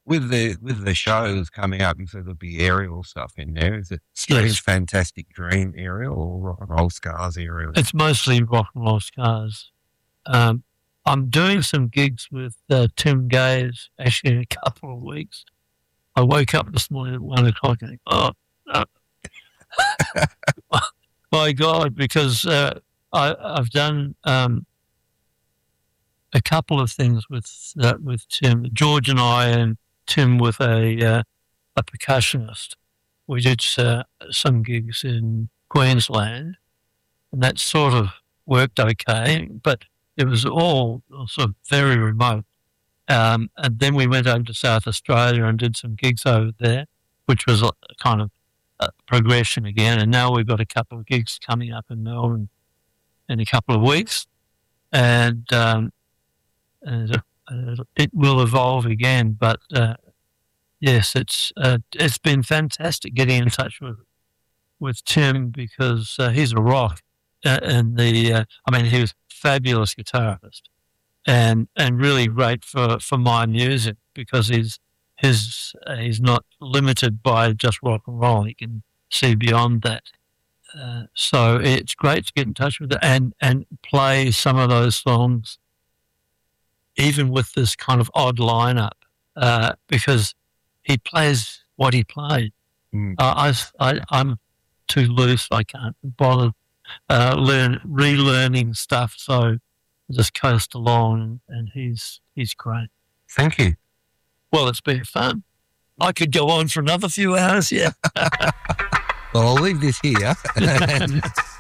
with the shows coming up, you said there'll be aerial stuff in there. Is it Strange Yes. Fantastic Dream aerial or Rock and Roll Scars aerial? It's mostly rock and roll scars. I'm doing some gigs with Tim Gaze actually in a couple of weeks. I woke up this morning at 1:00 and oh, no. My God, because I've done a couple of things with Tim, George and I, and Tim with a percussionist. We did some gigs in Queensland, and that sort of worked okay, but it was all sort of very remote. And then we went over to South Australia and did some gigs over there, which was a kind of progression again. And now we've got a couple of gigs coming up in Melbourne in a couple of weeks, and it will evolve again. But yes, it's been fantastic getting in touch with Tim because he's a rock, and he was a fabulous guitarist, and really great for my music because he's not limited by just rock and roll. He can see beyond that. So it's great to get in touch with it and play some of those songs, even with this kind of odd lineup, because he plays what he played. I'm too loose. I can't bother relearning stuff, so I just coast along, and he's great. Thank you. Well, it's been fun. I could go on for another few hours, yeah. Well, I'll leave this here.